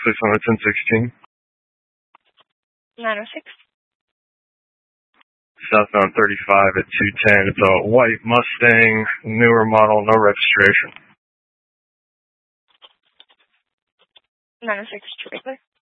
Please on 1016. 906. Southbound 35 at 210. It's a white Mustang, newer model, no registration. 906, true.